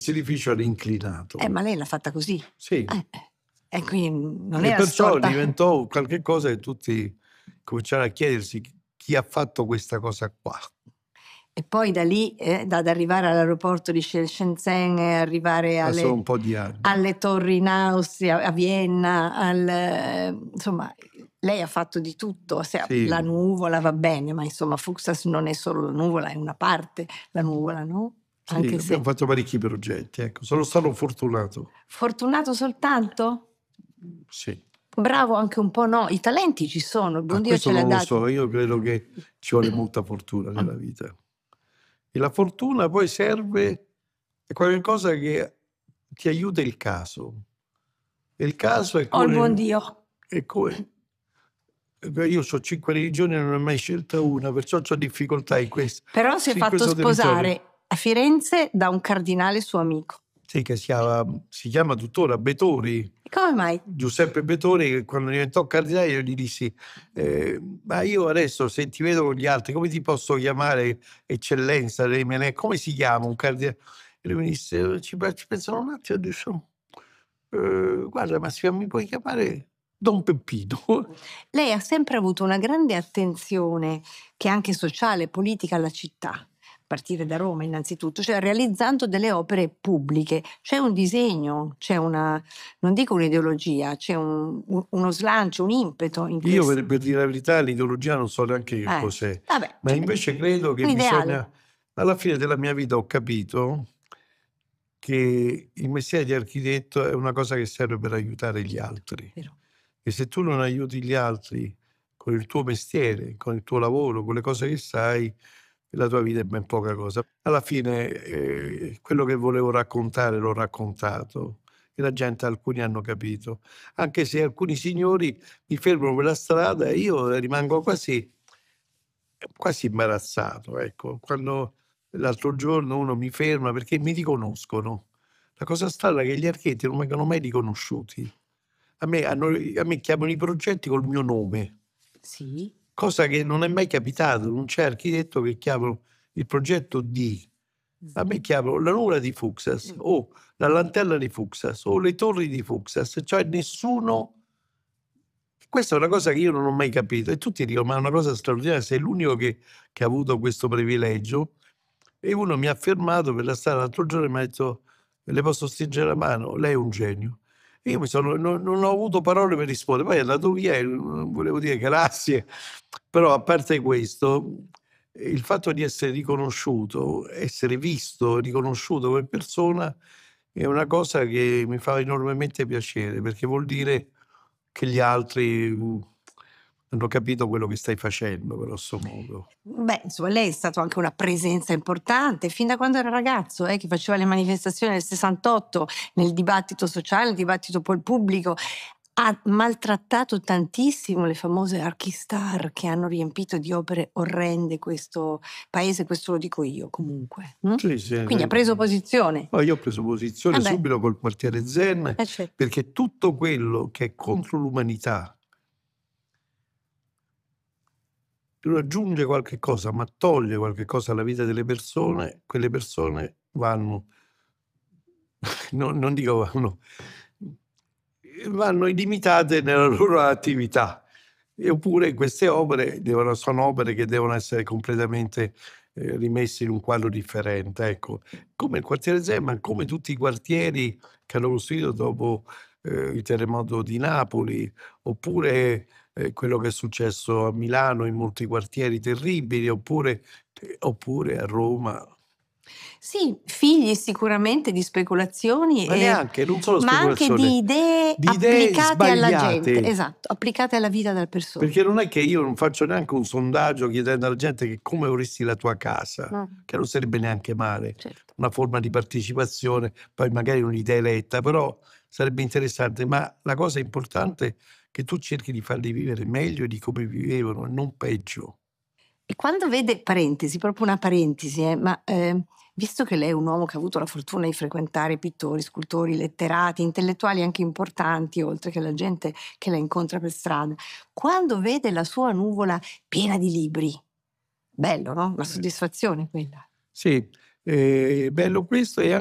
L'edificio era inclinato. Ma lei l'ha fatta così. Sì. E quindi non E era perciò storta. diventò qualche cosa che tutti cominciarono a chiedersi chi ha fatto questa cosa qua. E poi da lì, ad arrivare all'aeroporto di Shenzhen e arrivare Passano un po' di anni. alle torri in Austria, a Vienna, insomma, lei ha fatto di tutto. Sì. La nuvola va bene, ma insomma Fuksas non è solo la nuvola, è una parte la nuvola, no? Sì, Anche se abbiamo fatto parecchi progetti, ecco. Sono stato fortunato. fortunato soltanto? Sì. Bravo anche un po', no? I talenti ci sono, il buon Dio Questo ce li ha non lo dati. so, io credo che ci vuole molta fortuna nella vita. E la fortuna poi serve, è qualcosa che ti aiuta il caso. E il caso è come... il buon Dio. È come... Io ho 5 religioni e non ne ho mai scelta una, perciò ho difficoltà in questo. Però si è fatto sposare a Firenze da un cardinale suo amico. Sì, che si chiama tuttora Betori. Come mai? Giuseppe Betori, che quando diventò cardinale io gli dissi ma io adesso se ti vedo con gli altri come ti posso chiamare eccellenza, come si chiama un cardinale? E lui mi disse, ci pensano un attimo, dicevo, guarda Massimo, mi puoi chiamare Don Peppino? Lei ha sempre avuto una grande attenzione, che è anche sociale, politica, alla città, a partire da Roma innanzitutto, cioè realizzando delle opere pubbliche. C'è un disegno, c'è una, non dico un'ideologia, c'è uno slancio, un impeto in Io questo. per dire la verità l'ideologia non so neanche che cos'è, Vabbè, ma invece credo che bisogna, alla fine della mia vita ho capito che il mestiere di architetto è una cosa che serve per aiutare gli altri. Vero. E se tu non aiuti gli altri con il tuo mestiere, con il tuo lavoro, con le cose che sai, la tua vita è ben poca cosa. Alla fine quello che volevo raccontare l'ho raccontato e la gente, alcuni hanno capito. Anche se alcuni signori mi fermano per la strada e io rimango quasi imbarazzato, ecco. Quando l'altro giorno uno mi ferma perché mi riconoscono. La cosa strana è che gli architetti non vengono mai riconosciuti. A me chiamano i progetti col mio nome. Sì. Cosa che non è mai capitato, non c'è architetto che chiamano il progetto di. A me chiamano la nuvola di Fuksas o la lanterne di Fuksas o le torri di Fuksas, cioè nessuno. Questa è una cosa che io non ho mai capito e tutti dicono ma è una cosa straordinaria, sei l'unico che ha avuto questo privilegio. E uno mi ha fermato per la strada l'altro giorno e mi ha detto le posso stringere la mano, lei è un genio. E io non ho avuto parole per rispondere, poi è andato via e volevo dire grazie, però a parte questo, il fatto di essere riconosciuto, essere visto, riconosciuto come persona è una cosa che mi fa enormemente piacere, perché vuol dire che gli altri hanno capito quello che stai facendo, grosso modo. Beh, insomma, lei è stato anche una presenza importante fin da quando era ragazzo, che faceva le manifestazioni del 68 nel dibattito sociale, nel dibattito pubblico. Ha maltrattato tantissimo le famose archistar che hanno riempito di opere orrende questo paese, questo lo dico io comunque. Sì, Quindi ha preso posizione. Poi io ho preso posizione subito col quartiere Zen, certo. perché tutto quello che è contro l'umanità non aggiunge qualche cosa, ma toglie qualche cosa alla vita delle persone, quelle persone vanno, non dico vanno illimitate nella loro attività. Oppure queste opere sono opere che devono essere completamente rimesse in un quadro differente, ecco. Come il quartiere Zeman, come tutti i quartieri che hanno costruito dopo il terremoto di Napoli, oppure quello che è successo a Milano in molti quartieri terribili, oppure a Roma. Sì, figli sicuramente di speculazioni, Ma neanche, non solo ma anche speculazione, di idee idee applicate alla gente, sbagliate. esatto, applicate alla vita della persona. Perché non è che io non faccio neanche un sondaggio chiedendo alla gente che come vorresti la tua casa, che non sarebbe neanche male, Certo. una forma di partecipazione, poi magari un'idea eletta, però sarebbe interessante. Ma la cosa importante è che tu cerchi di farli vivere meglio di come vivevano, non peggio. E quando vede, parentesi, proprio una parentesi, visto che lei è un uomo che ha avuto la fortuna di frequentare pittori, scultori, letterati, intellettuali anche importanti, oltre che la gente che la incontra per strada, quando vede la sua nuvola piena di libri, bello, no? Una soddisfazione quella. Sì, bello questo e